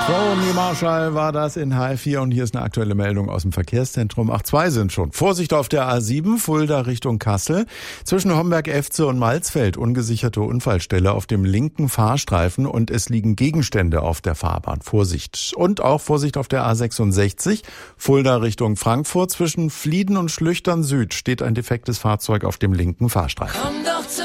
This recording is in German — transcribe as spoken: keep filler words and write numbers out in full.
Ronnie Marshall war das in H F vier und hier ist eine aktuelle Meldung aus dem Verkehrszentrum. Ach, zwei sind schon. Vorsicht auf der A sieben, Fulda Richtung Kassel. Zwischen Homberg-Efze und Malzfeld ungesicherte Unfallstelle auf dem linken Fahrstreifen und es liegen Gegenstände auf der Fahrbahn. Vorsicht. Und auch Vorsicht auf der A sechsundsechzig, Fulda Richtung Frankfurt. Zwischen Flieden und Schlüchtern Süd steht ein defektes Fahrzeug auf dem linken Fahrstreifen. Komm doch zu